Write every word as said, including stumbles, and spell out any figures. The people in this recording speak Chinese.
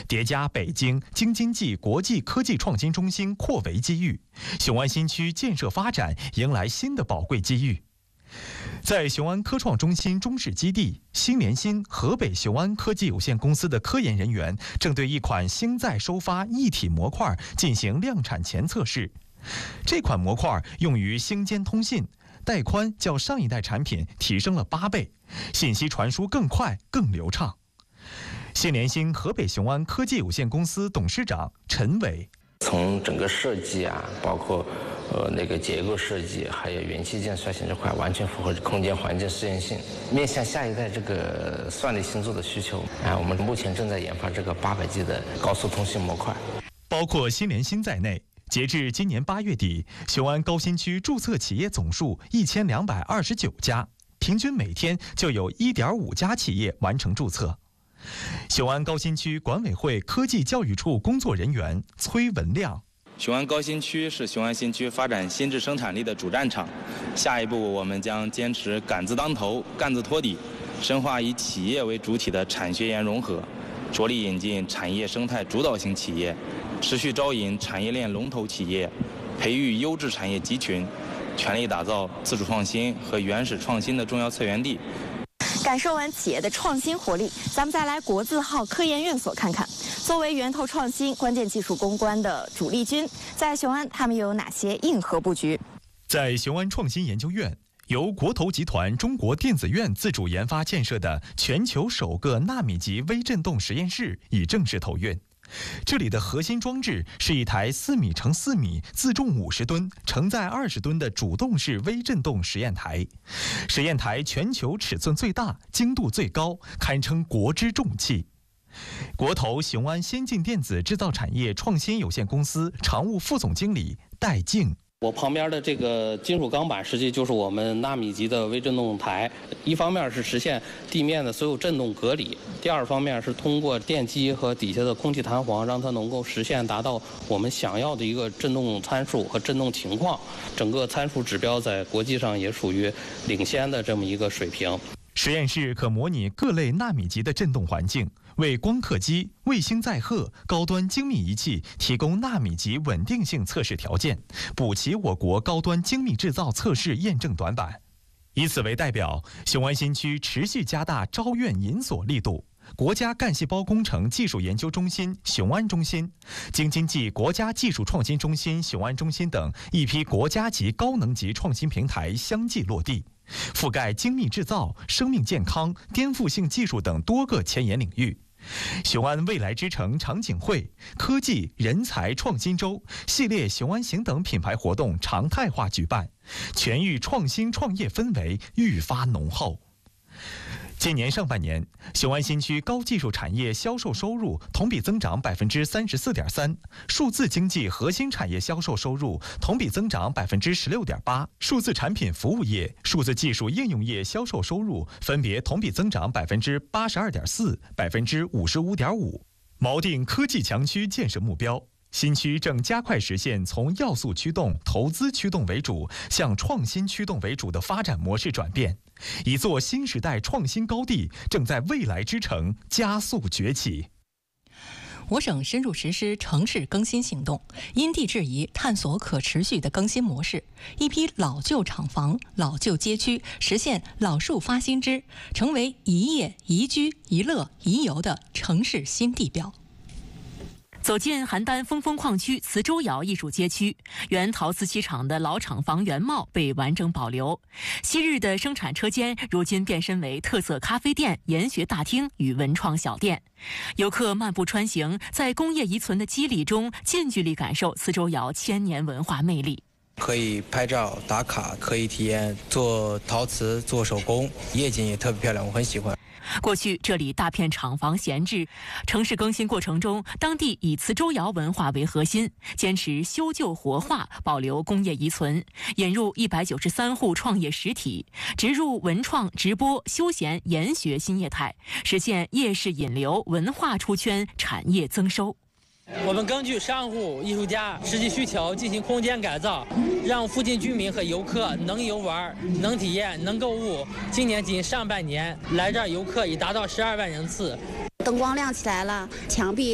叠加北京京津冀国际科技创新中心扩围机遇，雄安新区建设发展迎来新的宝贵机遇。在雄安科创中心中试基地，新联新河北雄安科技有限公司的科研人员正对一款星载收发一体模块进行量产前测试。这款模块用于星间通信，带宽较上一代产品提升了八倍，信息传输更快更流畅。新联新河北雄安科技有限公司董事长陈伟： 从整个设计啊，包括呃那个结构设计，还有元器件率先这块，完全符合空间环境适应性，面向下一代这个算力星座的需求啊。我们目前正在研发这个八百 G 的高速通信模块。 包括新联新在内，截至今年八月底，雄安高新区注册企业总数一千两百二十九家，平均每天就有一点五家企业完成注册。雄安高新区管委会科技教育处工作人员崔文亮： 雄安高新区是雄安新区发展新质生产力的主战场。下一步，我们将坚持杆子当头、干子托底，深化以企业为主体的产学研融合，着力引进产业生态主导型企业，持续招引产业链龙头企业，培育优质产业集群，全力打造自主创新和原始创新的重要策源地。 感受完企业的创新活力，咱们再来国字号科研院所看看。作为源头创新、关键技术攻关的主力军，在雄安他们又有哪些硬核布局？ 在雄安创新研究院，由国投集团中国电子院自主研发建设的全球首个纳米级微振动实验室已正式投运。这里的核心装置是一台四米乘四米、自重五十吨、承载二十吨的主动式微振动实验台。实验台全球尺寸最大、精度最高，堪称国之重器。国投雄安先进电子制造产业创新有限公司常务副总经理戴静： 我旁边的这个金属钢板，实际就是我们纳米级的微振动台。一方面是实现地面的所有振动隔离，第二方面是通过电机和底下的空气弹簧，让它能够实现达到我们想要的一个振动参数和振动情况。整个参数指标在国际上也属于领先的这么一个水平。 实验室可模拟各类纳米级的振动环境，为光刻机、卫星载荷、高端精密仪器提供纳米级稳定性测试条件，补齐我国高端精密制造测试验证短板。以此为代表，雄安新区持续加大招院引所力度。国家干细胞工程技术研究中心雄安中心、京津冀国家技术创新中心雄安中心等一批国家级高能级创新平台相继落地，覆盖精密制造、生命健康、颠覆性技术等多个前沿领域。雄安未来之城场景会、科技人才创新周系列雄安行等品牌活动常态化举办，全域创新创业氛围愈发浓厚。今年上半年，雄安新区高技术产业销售收入同比增长百分之三十四点三，数字经济核心产业销售收入同比增长百分之十六点八，数字产品服务业、数字技术应用业销售收入分别同比增长百分之八十二点四、百分之五十五点五。锚定科技强区建设目标，新区正加快实现从要素驱动、投资驱动为主向创新驱动为主的发展模式转变，一座新时代创新高地正在未来之城加速崛起。 我省深入实施城市更新行动，因地制宜探索可持续的更新模式，一批老旧厂房、老旧街区实现老树发新枝，成为宜业、宜居、宜乐、宜游的城市新地标。 走进邯郸峰峰矿区磁州窑艺术街区，原陶瓷器厂的老厂房原貌被完整保留。昔日的生产车间，如今变身为特色咖啡店、研学大厅与文创小店。游客漫步穿行，在工业遗存的肌理中，近距离感受磁州窑千年文化魅力。 可以拍照打卡，可以体验做陶瓷、做手工，夜景也特别漂亮，我很喜欢。 过去这里大片厂房闲置，城市更新过程中，当地以磁州窑文化为核心，坚持修旧活化，保留工业遗存，引入一百九十三户创业实体，植入文创、直播、休闲、研学新业态，实现夜市引流、文化出圈、产业增收。 我们根据商户、艺术家实际需求进行空间改造，让附近居民和游客能游玩、能体验、能购物。今年仅上半年来这儿游客已达到十二万人次。 灯光亮起来了，墙壁